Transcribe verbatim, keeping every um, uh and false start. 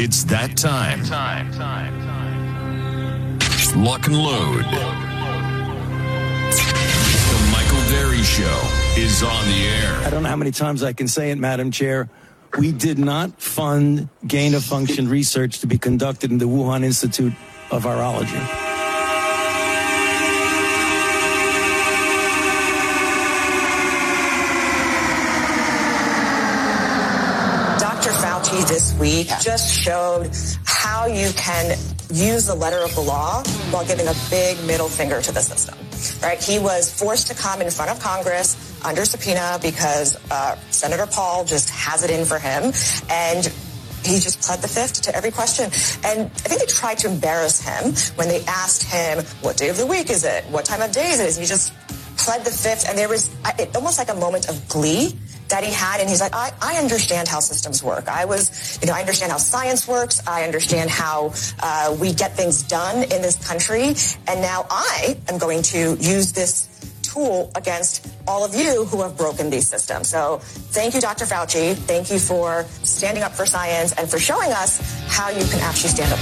It's that time. Time, time, time. Lock and load. The Michael Derry Show is on the air. I don't know how many times I can say it, Madam Chair. We did not fund gain-of-function research to be conducted in the Wuhan Institute of Virology. Doctor Fauci this week just showed how you can use the letter of the law while giving a big middle finger to the system. Right? He was forced to come in front of Congress under subpoena because uh, Senator Paul just has it in for him, and he just pled the fifth to every question. And I think they tried to embarrass him when they asked him, what day of the week is it? What time of day is it? He just pled the fifth, and there was it, almost like a moment of glee that he had, and he's like, I, I understand how systems work. I was, you know, I understand how science works. I understand how uh, we get things done in this country, and now I am going to use this tool against all of you who have broken these systems. So thank you, Doctor Fauci. Thank you for standing up for science and for showing us how you can actually stand up